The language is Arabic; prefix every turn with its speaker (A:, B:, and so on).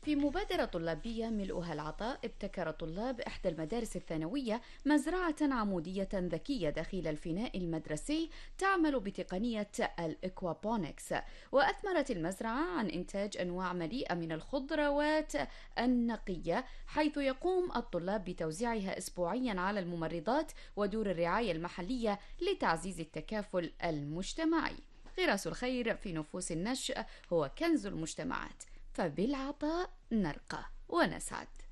A: في مبادرة طلابية ملؤها العطاء، ابتكر طلاب إحدى المدارس الثانوية مزرعة عمودية ذكية داخل الفناء المدرسي تعمل بتقنية الإكوابونكس. وأثمرت المزرعة عن إنتاج أنواع مليئة من الخضروات النقية، حيث يقوم الطلاب بتوزيعها أسبوعيا على الممرضات ودور الرعاية المحلية لتعزيز التكافل المجتمعي. غراس الخير في نفوس النشء هو كنز المجتمعات، فبالعطاء نرقى ونسعد.